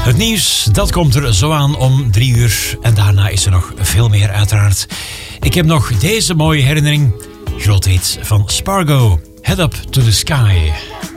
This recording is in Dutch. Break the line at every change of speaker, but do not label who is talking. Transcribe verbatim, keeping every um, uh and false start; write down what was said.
Het nieuws, dat komt er zo aan om drie uur. En daarna is er nog veel meer uiteraard. Ik heb nog deze mooie herinnering. Groot hit van Spargo. Head Up to the Sky.